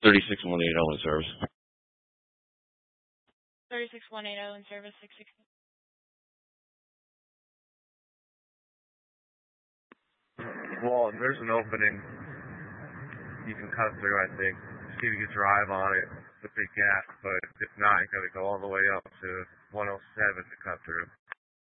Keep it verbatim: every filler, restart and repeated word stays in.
thirty-six one eighty in service. thirty-six one eighty in service, six sixty. Well, there's an opening you can cut through, I think. See if you can drive on it. It's a big gap, but if not, you gotta go all the way up to one oh seven to cut through.